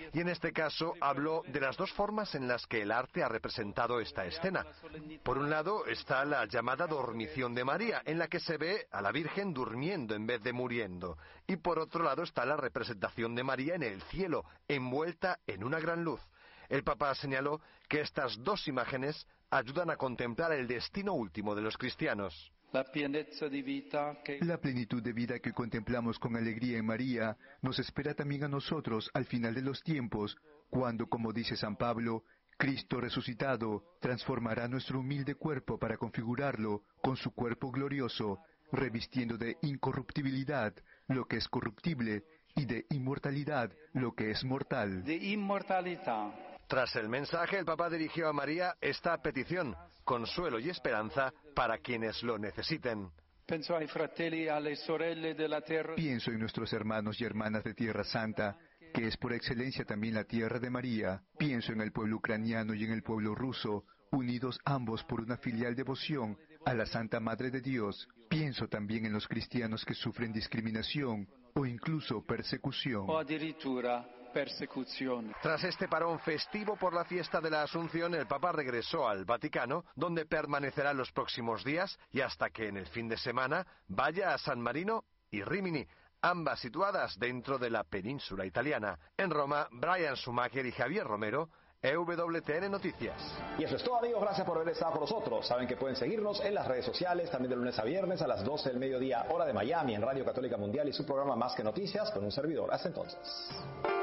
y en este caso habló de las dos formas en las que el arte ha representado esta escena. Por un lado está la llamada dormición de María, en la que se ve a la Virgen durmiendo en vez de muriendo, y por otro lado está la representación de María en el cielo, envuelta en una gran luz. El Papa señaló que estas dos imágenes ayudan a contemplar el destino último de los cristianos. La plenitud de vida que contemplamos con alegría en María nos espera también a nosotros al final de los tiempos, cuando, como dice San Pablo, Cristo resucitado transformará nuestro humilde cuerpo para configurarlo con su cuerpo glorioso, revistiendo de incorruptibilidad lo que es corruptible y de inmortalidad lo que es mortal. Tras el mensaje, el Papa dirigió a María esta petición: consuelo y esperanza para quienes lo necesiten. Pienso en nuestros hermanos y hermanas de Tierra Santa, que es por excelencia también la tierra de María. Pienso en el pueblo ucraniano y en el pueblo ruso, unidos ambos por una filial devoción a la Santa Madre de Dios. Pienso también en los cristianos que sufren discriminación o incluso persecución. Tras este parón festivo por la fiesta de la Asunción, el Papa regresó al Vaticano, donde permanecerá los próximos días y hasta que en el fin de semana vaya a San Marino y Rímini, ambas situadas dentro de la península italiana. En Roma, Brian Schumacher y Javier Romero, EWTN Noticias. Y eso es todo, amigos, gracias por haber estado con nosotros. Saben que pueden seguirnos en las redes sociales, también de lunes a viernes a las 12 del mediodía, hora de Miami, en Radio Católica Mundial y su programa Más que Noticias con un servidor. Hasta entonces.